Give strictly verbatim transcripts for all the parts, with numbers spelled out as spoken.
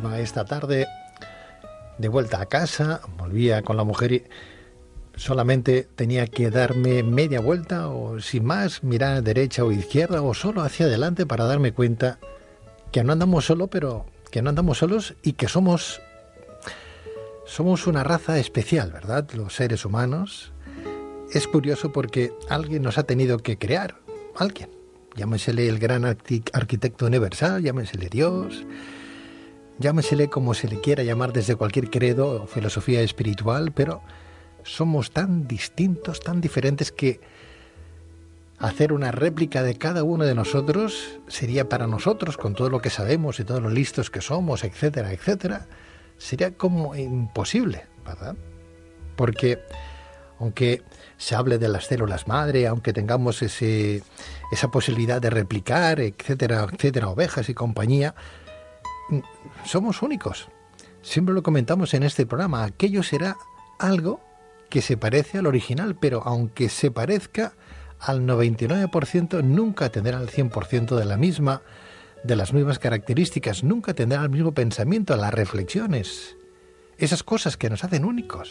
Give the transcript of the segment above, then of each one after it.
iba esta tarde de vuelta a casa, volvía con la mujer y solamente tenía que darme media vuelta o sin más, mirar a derecha o izquierda o solo hacia adelante para darme cuenta que no andamos solo, pero que no andamos solos y que somos somos una raza especial, ¿verdad? Los seres humanos. Es curioso porque alguien nos ha tenido que crear, alguien. Llámesele el gran arquitecto universal, llámesele Dios, llámesele como se le quiera llamar desde cualquier credo o filosofía espiritual, pero somos tan distintos, tan diferentes que hacer una réplica de cada uno de nosotros sería para nosotros, con todo lo que sabemos y todos los listos que somos, etcétera, etcétera, sería como imposible, ¿verdad? Porque aunque se hable de las células madre, aunque tengamos ese, esa posibilidad de replicar, etcétera, etcétera, ovejas y compañía, somos únicos. Siempre lo comentamos en este programa, aquello será algo que se parece al original, pero aunque se parezca al noventa y nueve por ciento, nunca tendrá el cien por ciento de la misma, de las mismas características, nunca tendrá el mismo pensamiento, las reflexiones, esas cosas que nos hacen únicos.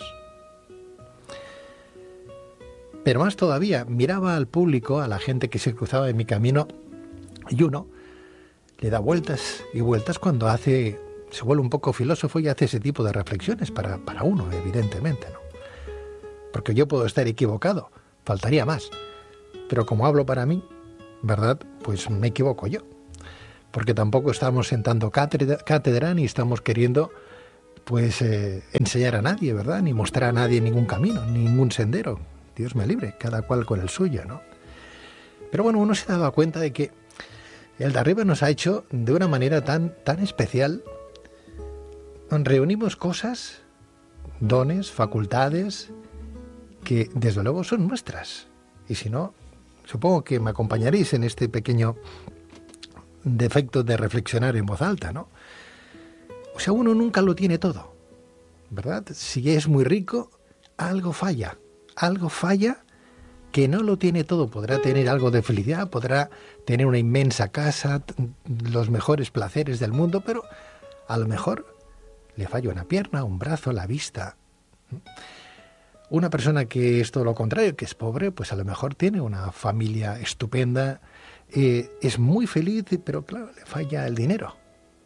Pero más todavía, miraba al público, a la gente que se cruzaba en mi camino, y uno le da vueltas y vueltas cuando hace, se vuelve un poco filósofo y hace ese tipo de reflexiones para, para uno, evidentemente, ¿no? Porque yo puedo estar equivocado, faltaría más. Pero como hablo para mí, ¿verdad? Pues me equivoco yo. Porque tampoco estamos sentando cátedra, cátedra ni estamos queriendo pues eh, enseñar a nadie, ¿verdad? Ni mostrar a nadie ningún camino, ningún sendero. Dios me libre, cada cual con el suyo, ¿no? Pero bueno, uno se daba cuenta de que el de arriba nos ha hecho de una manera tan, tan especial. Reunimos cosas, dones, facultades, que desde luego son nuestras. Y si no, supongo que me acompañaréis en este pequeño defecto de reflexionar en voz alta, ¿no? O sea, uno nunca lo tiene todo, ¿verdad? Si es muy rico, algo falla. Algo falla que no lo tiene todo. Podrá tener algo de felicidad, podrá tener una inmensa casa, los mejores placeres del mundo, pero a lo mejor le falla una pierna, un brazo, la vista. Una persona que es todo lo contrario, que es pobre, pues a lo mejor tiene una familia estupenda, eh, es muy feliz, pero claro, le falla el dinero.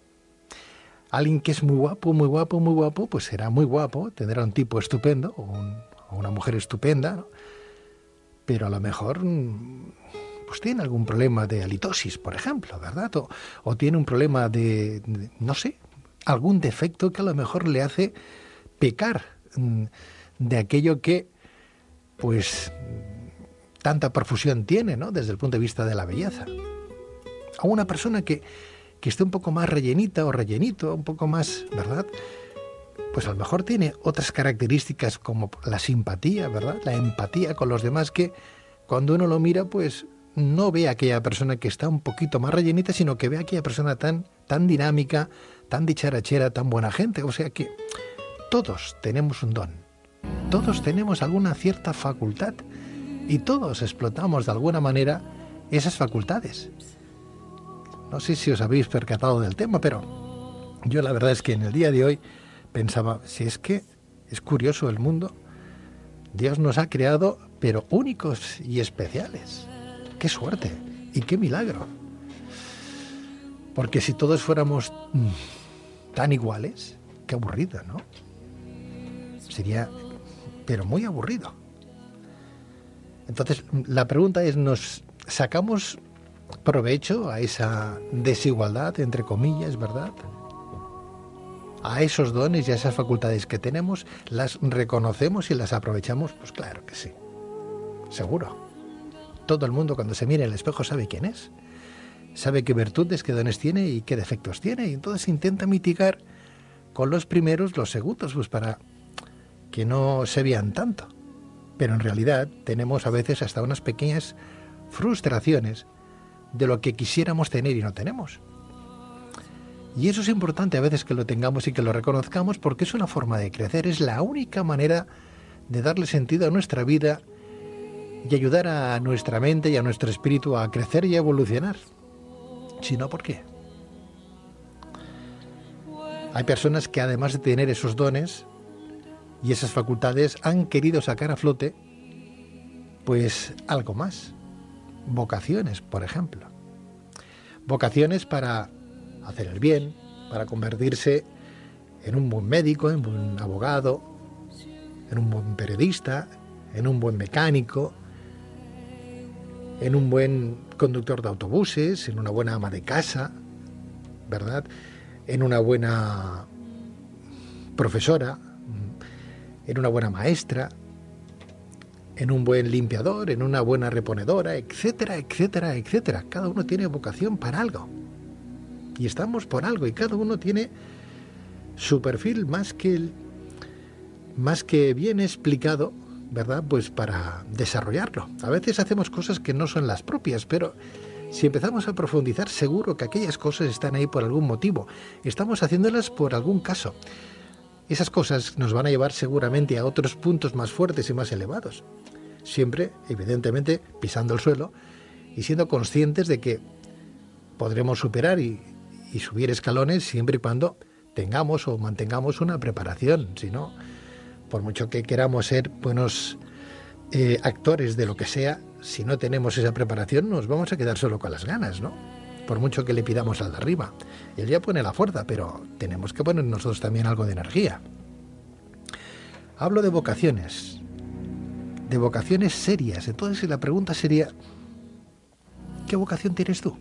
Alguien que es muy guapo, muy guapo, muy guapo, pues será muy guapo, tendrá un tipo estupendo, o un o una mujer estupenda, ¿no? Pero a lo mejor pues tiene algún problema de halitosis, por ejemplo, ¿verdad? O, o tiene un problema de, de, no sé, algún defecto que a lo mejor le hace pecar de aquello que, pues, tanta profusión tiene, ¿no? Desde el punto de vista de la belleza. A una persona que, que esté un poco más rellenita o rellenito, un poco más, ¿verdad?, pues a lo mejor tiene otras características como la simpatía, ¿verdad? La empatía con los demás, que cuando uno lo mira, pues no ve a aquella persona que está un poquito más rellenita, sino que ve a aquella persona tan, tan dinámica, tan dicharachera, tan buena gente. O sea que todos tenemos un don, todos tenemos alguna cierta facultad y todos explotamos de alguna manera esas facultades. No sé si os habéis percatado del tema, pero yo la verdad es que en el día de hoy pensaba, si es que es curioso el mundo, Dios nos ha creado, pero únicos y especiales. ¡Qué suerte! ¡Y qué milagro! Porque si todos fuéramos mmm, tan iguales, qué aburrido, ¿no? Sería, pero muy aburrido. Entonces, la pregunta es, ¿nos sacamos provecho a esa desigualdad, entre comillas, verdad? A esos dones y a esas facultades que tenemos, ¿las reconocemos y las aprovechamos? Pues claro que sí, seguro. Todo el mundo cuando se mira en el espejo sabe quién es, sabe qué virtudes, qué dones tiene y qué defectos tiene, y entonces intenta mitigar con los primeros los segundos, pues para que no se vean tanto. Pero en realidad tenemos a veces hasta unas pequeñas frustraciones de lo que quisiéramos tener y no tenemos. Y eso es importante a veces que lo tengamos y que lo reconozcamos, porque es una forma de crecer, es la única manera de darle sentido a nuestra vida y ayudar a nuestra mente y a nuestro espíritu a crecer y a evolucionar. Si no, ¿por qué? Hay personas que además de tener esos dones y esas facultades han querido sacar a flote pues algo más. Vocaciones, por ejemplo. Vocaciones para hacer el bien, para convertirse en un buen médico, en un buen abogado, en un buen periodista, en un buen mecánico, en un buen conductor de autobuses, en una buena ama de casa, ¿verdad? En una buena profesora, en una buena maestra, en un buen limpiador, en una buena reponedora, etcétera, etcétera, etcétera. Cada uno tiene vocación para algo. Y estamos por algo, y cada uno tiene su perfil más que, más que bien explicado, ¿verdad? Pues para desarrollarlo. A veces hacemos cosas que no son las propias, pero si empezamos a profundizar, seguro que aquellas cosas están ahí por algún motivo. Estamos haciéndolas por algún caso. Esas cosas nos van a llevar seguramente a otros puntos más fuertes y más elevados. Siempre, evidentemente, pisando el suelo y siendo conscientes de que podremos superar y, y subir escalones siempre y cuando tengamos o mantengamos una preparación. Si no, por mucho que queramos ser buenos eh, actores de lo que sea, si no tenemos esa preparación nos vamos a quedar solo con las ganas, ¿no? Por mucho que le pidamos al de arriba. Él ya pone la fuerza, pero tenemos que poner nosotros también algo de energía. Hablo de vocaciones, de vocaciones serias. Entonces la pregunta sería, ¿qué vocación tienes tú?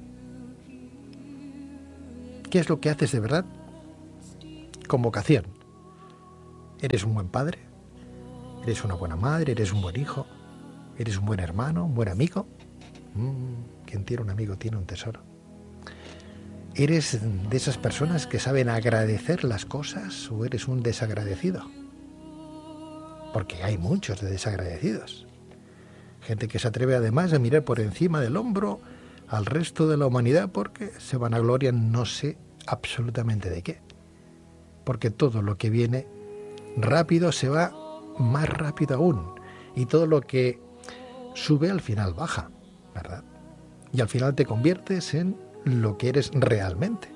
¿Qué es lo que haces de verdad con vocación? ¿Eres un buen padre? ¿Eres una buena madre? ¿Eres un buen hijo? ¿Eres un buen hermano? ¿Un buen amigo? Mm, quien tiene un amigo tiene un tesoro. ¿Eres de esas personas que saben agradecer las cosas o eres un desagradecido? Porque hay muchos de desagradecidos. Gente que se atreve además a mirar por encima del hombro al resto de la humanidad porque se vanaglorian no sé absolutamente de qué. Porque todo lo que viene rápido se va más rápido aún. Y todo lo que sube al final baja, ¿verdad? Y al final te conviertes en lo que eres realmente.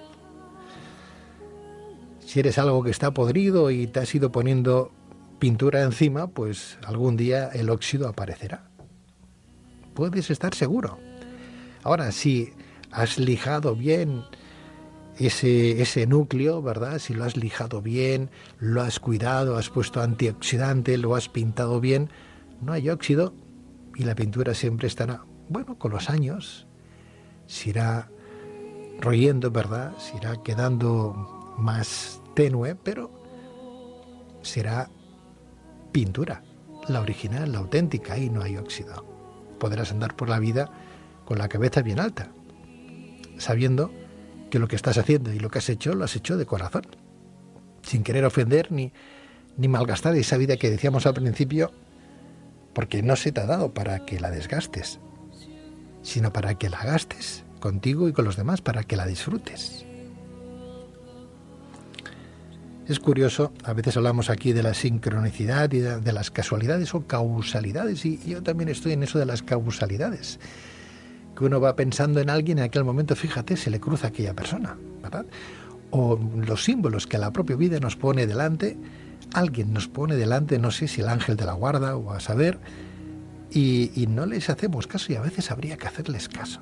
Si eres algo que está podrido y te has ido poniendo pintura encima, pues algún día el óxido aparecerá. Puedes estar seguro. Ahora, si has lijado bien ese, ese núcleo, ¿verdad? Si lo has lijado bien, lo has cuidado, has puesto antioxidante, lo has pintado bien, no hay óxido y la pintura siempre estará, bueno, con los años se irá royendo, ¿verdad? Se irá quedando más tenue, pero será pintura, la original, la auténtica, ahí no hay óxido. Podrás andar por la vida con la cabeza bien alta, sabiendo que lo que estás haciendo y lo que has hecho, lo has hecho de corazón, sin querer ofender ni, ni malgastar esa vida que decíamos al principio, porque no se te ha dado para que la desgastes, sino para que la gastes contigo y con los demás, para que la disfrutes. Es curioso, a veces hablamos aquí de la sincronicidad y de, de las casualidades o causalidades, y yo también estoy en eso de las causalidades, que uno va pensando en alguien y en aquel momento, fíjate, se le cruza aquella persona, ¿verdad? O los símbolos que la propia vida nos pone delante, alguien nos pone delante, no sé si el ángel de la guarda o a saber, y, y no les hacemos caso y a veces habría que hacerles caso.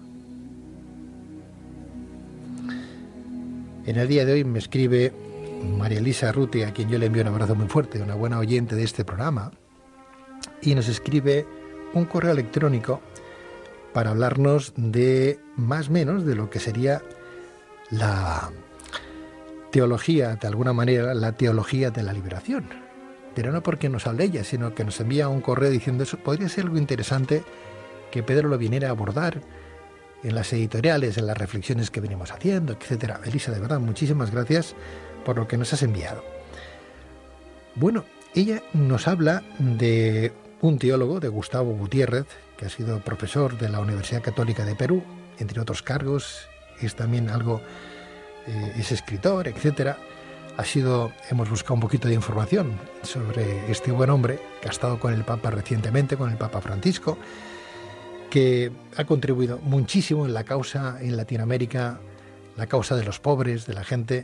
En el día de hoy me escribe María Elisa Ruti, a quien yo le envío un abrazo muy fuerte, una buena oyente de este programa, y nos escribe un correo electrónico para hablarnos de más o menos de lo que sería la teología, de alguna manera, la teología de la liberación. Pero no porque nos hable ella, sino que nos envía un correo diciendo eso podría ser algo interesante que Pedro lo viniera a abordar en las editoriales, en las reflexiones que venimos haciendo, etcétera. Elisa, de verdad, muchísimas gracias por lo que nos has enviado. Bueno, ella nos habla de un teólogo, de Gustavo Gutiérrez, que ha sido profesor de la Universidad Católica de Perú, entre otros cargos, es también algo, eh, es escritor, etcétera. Ha sido, hemos buscado un poquito de información sobre este buen hombre que ha estado con el Papa recientemente, con el Papa Francisco, que ha contribuido muchísimo en la causa en Latinoamérica, la causa de los pobres, de la gente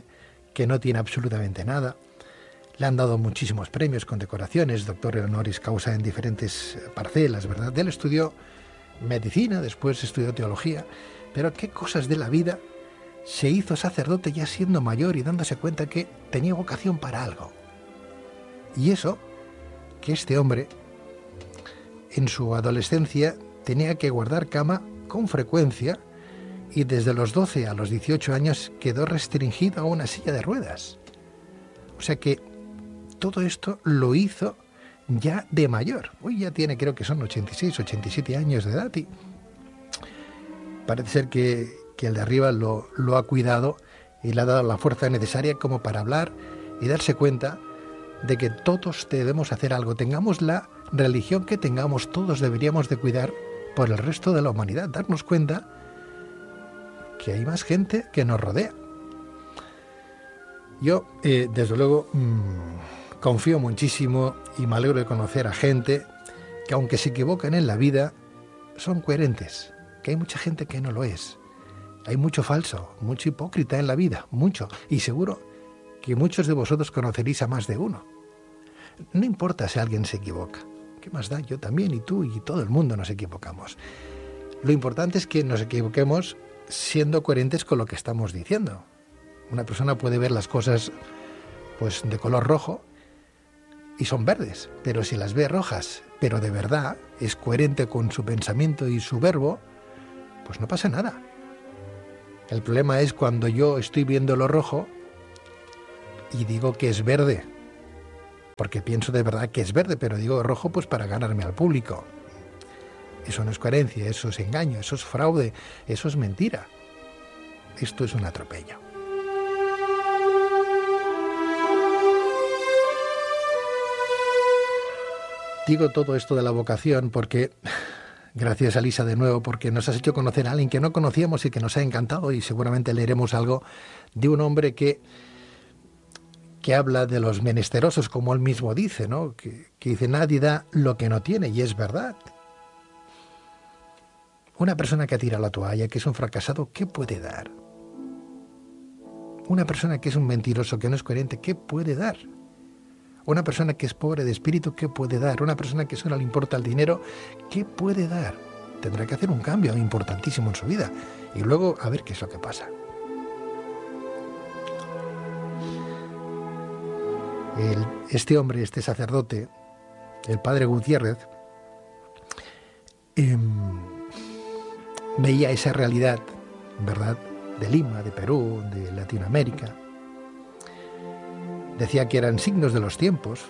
que no tiene absolutamente nada. Le han dado muchísimos premios, condecoraciones, doctor honoris causa en diferentes parcelas, ¿verdad? Él estudió medicina, después estudió teología, pero qué cosas de la vida. Se hizo sacerdote ya siendo mayor y dándose cuenta que tenía vocación para algo. Y eso, que este hombre, en su adolescencia, tenía que guardar cama con frecuencia y desde los doce a los dieciocho años quedó restringido a una silla de ruedas. O sea que todo esto lo hizo ya de mayor. Hoy ya tiene, creo que son ochenta y seis, ochenta y siete años de edad y parece ser que, que el de arriba lo, lo ha cuidado y le ha dado la fuerza necesaria como para hablar y darse cuenta de que todos debemos hacer algo. Tengamos la religión que tengamos, todos deberíamos de cuidar por el resto de la humanidad. Darnos cuenta que hay más gente que nos rodea. Yo, eh, desde luego, mmm, confío muchísimo y me alegro de conocer a gente que, aunque se equivocan en la vida, son coherentes. Que hay mucha gente que no lo es. Hay mucho falso, mucho hipócrita en la vida, mucho. Y seguro que muchos de vosotros conoceréis a más de uno. No importa si alguien se equivoca. ¿Qué más da? Yo también, y tú, y todo el mundo nos equivocamos. Lo importante es que nos equivoquemos siendo coherentes con lo que estamos diciendo. Una persona puede ver las cosas pues de color rojo y son verdes, pero si las ve rojas, pero de verdad es coherente con su pensamiento y su verbo, pues no pasa nada. El problema es cuando yo estoy viendo lo rojo y digo que es verde, porque pienso de verdad que es verde, pero digo rojo pues para ganarme al público. Eso no es coherencia, eso es engaño, eso es fraude, eso es mentira. Esto es un atropello. Digo todo esto de la vocación porque, gracias a Lisa de nuevo, porque nos has hecho conocer a alguien que no conocíamos y que nos ha encantado, y seguramente leeremos algo de un hombre que, que habla de los menesterosos, como él mismo dice, ¿no? Que, que dice, nadie da lo que no tiene, y es verdad. Una persona que tira la toalla, que es un fracasado, ¿qué puede dar? Una persona que es un mentiroso, que no es coherente, ¿qué puede dar? Una persona que es pobre de espíritu, ¿qué puede dar? Una persona que solo le importa el dinero, ¿qué puede dar? Tendrá que hacer un cambio importantísimo en su vida y luego a ver qué es lo que pasa. El, este hombre, este sacerdote, el padre Gutiérrez, eh, veía esa realidad, ¿verdad?, de Lima, de Perú, de Latinoamérica. Decía que eran signos de los tiempos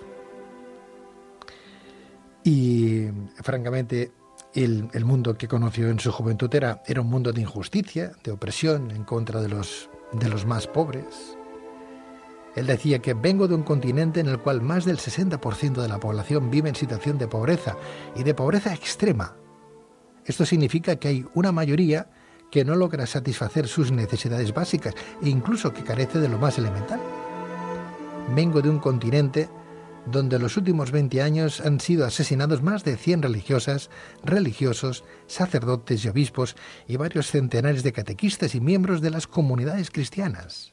y, francamente, el, el mundo que conoció en su juventud era, era un mundo de injusticia, de opresión en contra de los, de los más pobres. Él decía que vengo de un continente en el cual más del sesenta por ciento de la población vive en situación de pobreza y de pobreza extrema. Esto significa que hay una mayoría que no logra satisfacer sus necesidades básicas e incluso que carece de lo más elemental. Vengo de un continente donde en los últimos veinte años han sido asesinados más de cien religiosas, religiosos, sacerdotes y obispos y varios centenares de catequistas y miembros de las comunidades cristianas.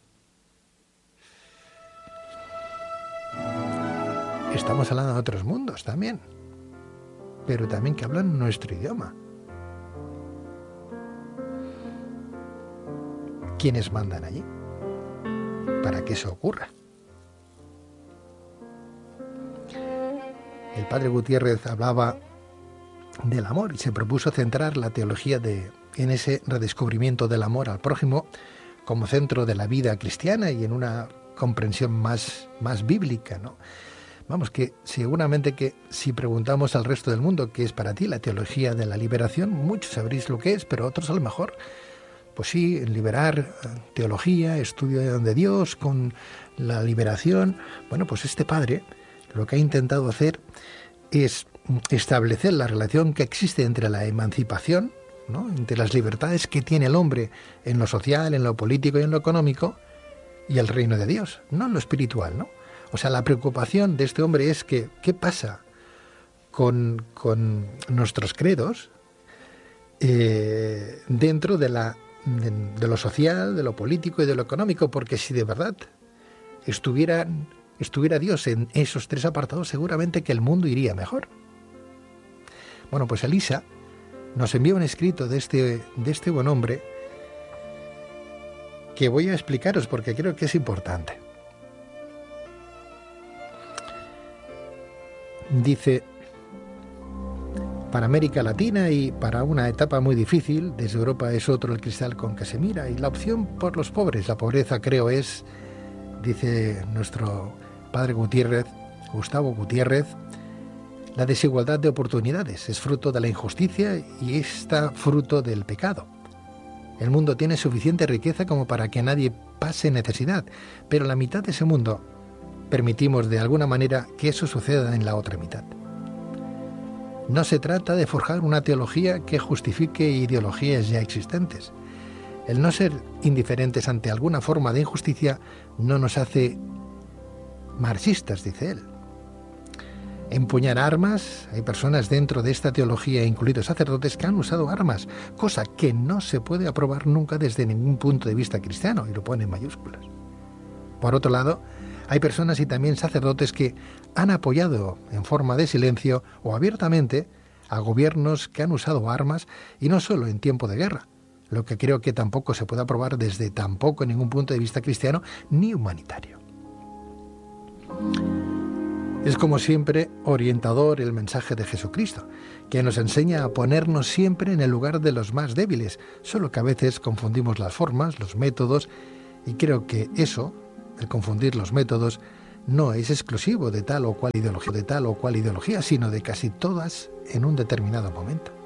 Estamos hablando de otros mundos también, pero también que hablan nuestro idioma. ¿Quiénes mandan allí para que eso ocurra? El padre Gutiérrez hablaba del amor y se propuso centrar la teología de, en ese redescubrimiento del amor al prójimo como centro de la vida cristiana y en una comprensión más, más bíblica, ¿no? Vamos, que seguramente que si preguntamos al resto del mundo qué es para ti la teología de la liberación, muchos sabréis lo que es, pero otros a lo mejor, pues sí, liberar, teología, estudio de Dios con la liberación. Bueno, pues este padre lo que ha intentado hacer es establecer la relación que existe entre la emancipación, ¿no?, entre las libertades que tiene el hombre en lo social, en lo político y en lo económico, y el reino de Dios, no en lo espiritual, ¿no? O sea, la preocupación de este hombre es que, ¿qué pasa con, con nuestros credos eh, dentro de, la, de, de lo social, de lo político y de lo económico? Porque si de verdad estuviera, estuviera Dios en esos tres apartados, seguramente que el mundo iría mejor. Bueno, pues Elisa nos envía un escrito de este, de este buen hombre que voy a explicaros porque creo que es importante. Dice: para América Latina y para una etapa muy difícil, desde Europa es otro el cristal con que se mira, y la opción por los pobres, la pobreza creo es, dice nuestro padre Gutiérrez, Gustavo Gutiérrez, la desigualdad de oportunidades, es fruto de la injusticia y está fruto del pecado. El mundo tiene suficiente riqueza como para que nadie pase necesidad, pero la mitad de ese mundo permitimos de alguna manera que eso suceda en la otra mitad. No se trata de forjar una teología que justifique ideologías ya existentes. El no ser indiferentes ante alguna forma de injusticia no nos hace marxistas, dice él. Empuñar armas, hay personas dentro de esta teología, incluidos sacerdotes, que han usado armas, cosa que no se puede aprobar nunca desde ningún punto de vista cristiano, y lo pone en mayúsculas. Por otro lado, hay personas y también sacerdotes que han apoyado en forma de silencio o abiertamente a gobiernos que han usado armas, y no solo en tiempo de guerra, lo que creo que tampoco se puede aprobar desde tampoco ningún punto de vista cristiano ni humanitario. Es como siempre orientador el mensaje de Jesucristo, que nos enseña a ponernos siempre en el lugar de los más débiles, solo que a veces confundimos las formas, los métodos, y creo que eso, el confundir los métodos, no es exclusivo de tal o cual ideología, de tal o cual ideología, sino de casi todas en un determinado momento.